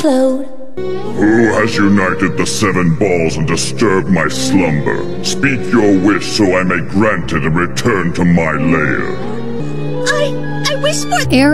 explode. Who has united the 7 balls and disturbed my slumber? Speak your wish so I may grant it and return to my lair. I wish for... Air